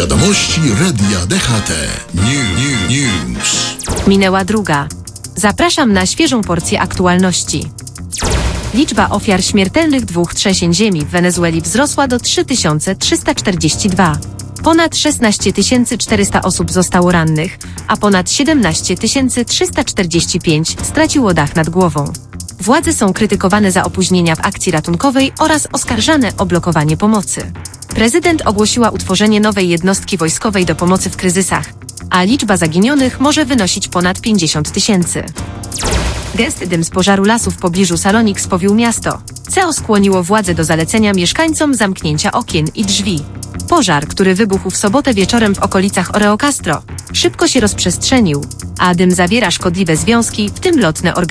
Wiadomości Radia DHT. News. Minęła druga. Zapraszam na świeżą porcję aktualności. Liczba ofiar śmiertelnych 2 trzęsień ziemi w Wenezueli wzrosła do 3342. Ponad 16 400 osób zostało rannych, a ponad 17 345 straciło dach nad głową. Władze są krytykowane za opóźnienia w akcji ratunkowej oraz oskarżane o blokowanie pomocy. Prezydent ogłosiła utworzenie nowej jednostki wojskowej do pomocy w kryzysach, a liczba zaginionych może wynosić ponad 50 000. Gęsty dym z pożaru lasu w pobliżu Salonik spowił miasto. CEO skłoniło władze do zalecenia mieszkańcom zamknięcia okien i drzwi. Pożar, który wybuchł w sobotę wieczorem w okolicach Oreo Castro, szybko się rozprzestrzenił, a dym zawiera szkodliwe związki, w tym lotne organizmy.